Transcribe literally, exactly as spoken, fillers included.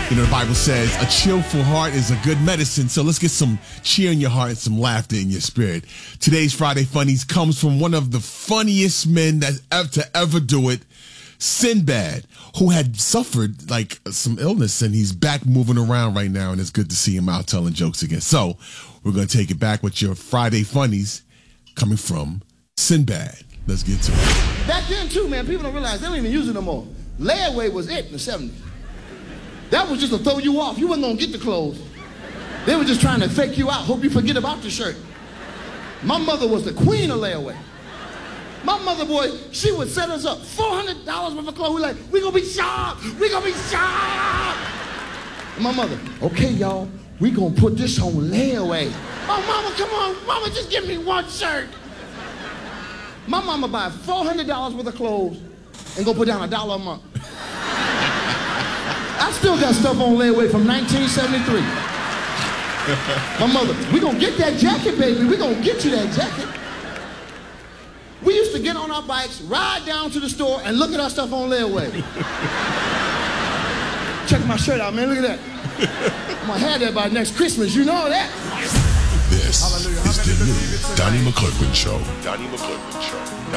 You know, the Bible says a cheerful heart is a good medicine. So let's get some cheer in your heart and some laughter in your spirit. Today's Friday Funnies comes from one of the funniest men that ever to ever do it, Sinbad, who had suffered like some illness, and he's back moving around right now, and it's good to see him out telling jokes again. So we're going to take it back with your Friday Funnies coming from Sinbad. Let's get to it. Back then, too, man, people don't realize they don't even use it no more. Layaway was it in the seventies. That was just to throw you off. You wasn't going to get the clothes. They were just trying to fake you out, hope you forget about the shirt. My mother was the queen of layaway. My mother, boy, she would set us up. four hundred dollars worth of clothes. We're like, we going to be sharp. we going to be sharp. And my mother, okay, y'all, we going to put this on layaway. Oh, mama, come on. Mama, just give me one shirt. My mama buy four hundred dollars worth of clothes and go put down a dollar a month. I still got stuff on layaway from nineteen seventy-three. My mother, we gonna get that jacket, baby. We gonna get you that jacket. We used to get on our bikes, ride down to the store, and look at our stuff on layaway. Check my shirt out, man. Look at that. I'm gonna have that by next Christmas. You know that. This Hallelujah. is the new Donnie McClurkin Show. Donnie McClurkin Show.